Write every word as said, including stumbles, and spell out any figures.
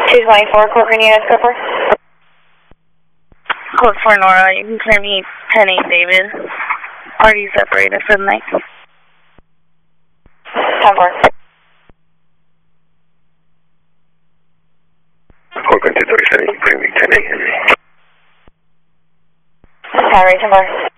two twenty-four, Corcoran units, go for. Code for Nora, you can clear me ten eight David. Party separated for the night. ten four. Corcoran two thirty-seven, you can clear me ten eight Henry. Tower, ten four.